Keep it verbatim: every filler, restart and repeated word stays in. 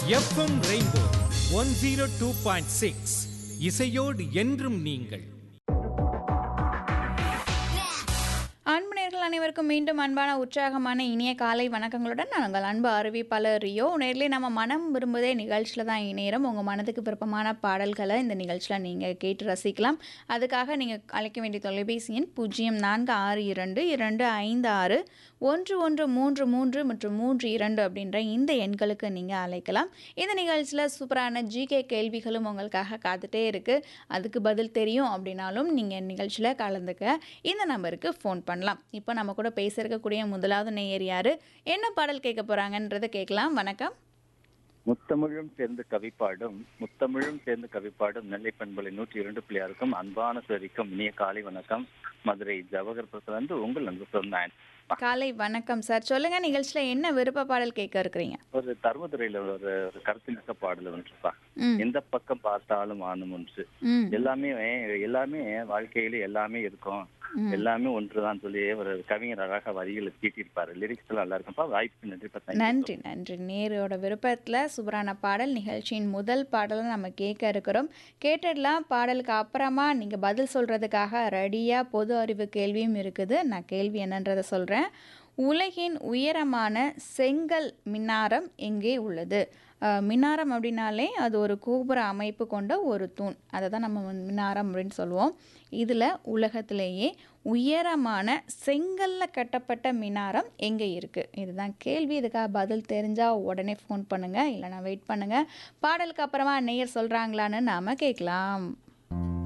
FM rainbow one zero two point six இசையோடு என்றும் நீங்கள். அன்பு நேயர்கள் அனைவருக்கும் மீண்டும் அன்பான உற்சாகமான இனிய காலை வணக்கங்களுடன் நாங்கள் அன்பு அறிவிப்பாளர் ரியோ. நேரிலே நம்ம மனம் விரும்புதே நிகழ்ச்சியில் தான் இந்நேரம் உங்கள் மனதுக்கு விருப்பமான பாடல்களை இந்த நிகழ்ச்சியில் நீங்கள் கேட்டு ரசிக்கலாம். அதுக்காக நீங்கள் அழைக்க வேண்டிய தொலைபேசி எண் பூஜ்ஜியம் நான்கு ஆறு இரண்டு இரண்டு ஐந்து ஆறு ஒன்று ஒன்று மூன்று மூன்று மற்றும் மூன்று இரண்டு அப்படின்ற இந்த எண்களுக்கு நீங்கள் அழைக்கலாம். இந்த நிகழ்ச்சியில் சூப்பரான ஜிகே கேள்விகளும் உங்களுக்காக காத்துட்டே இருக்குது. அதுக்கு பதில் தெரியும் அப்படின்னாலும் நீங்கள் நிகழ்ச்சியில் கலந்துக்க இந்த நம்பருக்கு ஃபோன் பண்ணலாம். இப்போ நம்ம கூட பேச இருக்கக்கூடிய முதலாவது நேயர் யாரு, என்ன பாடல் கேட்க போறாங்கன்றதை கேட்கலாம். வணக்கம். முத்தமிழும் சேர்ந்து கவிப்பாடும் முத்தமிழும் சேர்ந்து கவிப்பாடும் நெல்லை பண்பலை நூற்றி இரண்டு பிள்ளையாருக்கும் அன்பான சரிக்கும் இனிய காலை வணக்கம். மதுரை ஜவஹர் பிரசாந்த் உங்கள் நண்பு சொன்னான். காலை வணக்கம் சார். சொல்லுங்க, நிகழ்ச்சியில என்ன விருப்ப பாடல் கேட்க இருக்கிறீங்க? ஒரு தர்மதுரையில ஒரு ஒரு கருத்திமிக்க பாடல் ஒன்றுப்பா. எந்த பக்கம் பார்த்தாலும் ஆணும் ஒன்று. எல்லாமே எல்லாமே வாழ்க்கையில எல்லாமே இருக்கும், எல்லாமே ஒன்றுதான் சொல்லி ஒரு கவிஞர் அழகா வரிகளை தீட்டிருப்பாரு. லிரிக்ஸ் எல்லாம் நல்லா இருக்கும்பா. வாய்ப்பு நன்றி. நன்றி நன்றி. நேரோட விருப்பத்துல சூப்பரான பாடல் நிகழ்ச்சியின் முதல் பாடலை நம்ம கேட்க இருக்கிறோம். கேட்டுடலாம். பாடலுக்கு அப்புறமா நீங்க பதில் சொல்றதுக்காக ரெடியா பொது அறிவு கேள்வியும் இருக்குது. நான் கேள்வி என்னன்றதை சொல்றேன். உலகின் உயரமான செங்கல் மின்னாரம் எங்கே உள்ளது? மின்னாரம் அப்படின்னாலே அது ஒரு கோபுர அமைப்பு கொண்ட ஒரு தூண், அதை தான் நம்ம மின்னாரம் அப்படின்னு சொல்லுவோம். இதில் உலகத்திலேயே உயரமான செங்கல்ல கட்டப்பட்ட மின்னாரம் எங்கே இருக்குது? இதுதான் கேள்வி. இதுக்காக பதில் தெரிஞ்சால் உடனே ஃபோன் பண்ணுங்கள், இல்லைனா வெயிட் பண்ணுங்கள். பாடலுக்கு அப்புறமா நேயர் சொல்கிறாங்களான்னு நாம் கேட்கலாம்.